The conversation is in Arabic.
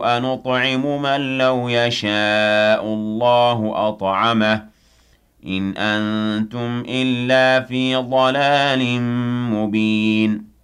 أنطعم من لو يشاء الله أطعمه إن أنتم إلا في ضلال مبين